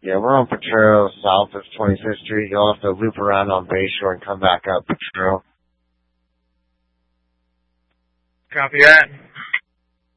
Yeah, we're on Potrero, south of 25th Street. You'll have to loop around on Bayshore and come back up Potrero. Copy that.